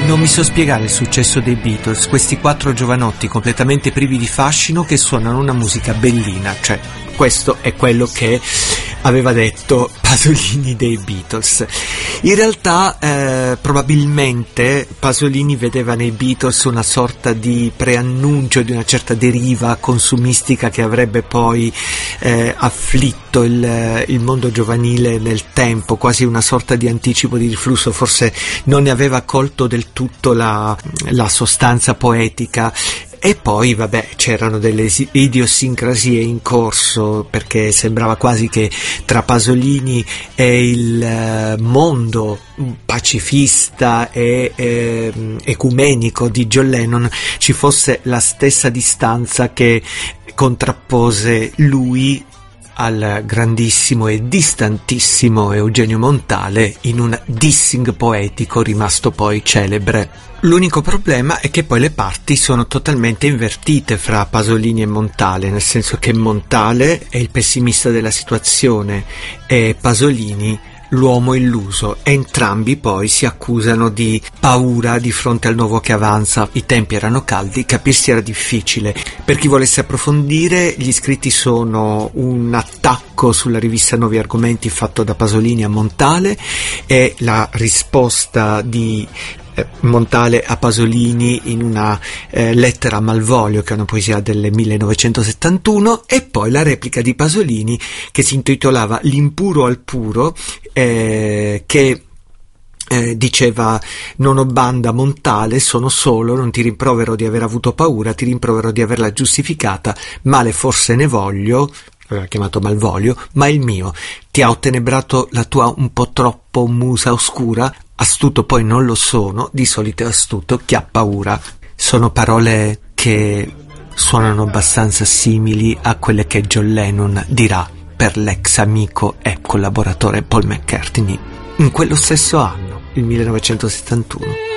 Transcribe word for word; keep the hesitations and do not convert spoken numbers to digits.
Non mi so spiegare il successo dei Beatles, questi quattro giovanotti completamente privi di fascino che suonano una musica bellina, cioè questo è quello che aveva detto Pasolini dei Beatles. In realtà eh, probabilmente Pasolini vedeva nei Beatles una sorta di preannuncio di una certa deriva consumistica che avrebbe poi eh, afflitto il, il mondo giovanile nel tempo, quasi una sorta di anticipo di riflusso. Forse non ne aveva colto del tutto la, la sostanza poetica. E poi, vabbè, c'erano delle idiosincrasie in corso, perché sembrava quasi che tra Pasolini e il mondo pacifista e eh, ecumenico di John Lennon ci fosse la stessa distanza che contrappose lui al grandissimo e distantissimo Eugenio Montale in un dissing poetico rimasto poi celebre. L'unico problema è che poi le parti sono totalmente invertite fra Pasolini e Montale, nel senso che Montale è il pessimista della situazione e Pasolini l'uomo illuso. Entrambi poi si accusano di paura di fronte al nuovo che avanza. I tempi erano caldi, capirsi era difficile. Per chi volesse approfondire, gli scritti sono un attacco sulla rivista Nuovi Argomenti fatto da Pasolini a Montale e la risposta di Montale a Pasolini in una eh, lettera a Malvolio, che è una poesia del millenovecentosettantuno, e poi la replica di Pasolini che si intitolava L'impuro al puro, eh, che Eh, diceva: non ho banda Montale, sono solo, non ti rimprovero di aver avuto paura, ti rimprovero di averla giustificata, male forse ne voglio, aveva chiamato Malvolio, ma il mio, ti ha ottenebrato la tua un po' troppo musa oscura, astuto poi non lo sono, di solito è astuto chi ha paura. Sono parole che suonano abbastanza simili a quelle che John Lennon dirà per l'ex amico e collaboratore Paul McCartney in quello stesso anno, il millenovecentosettantuno.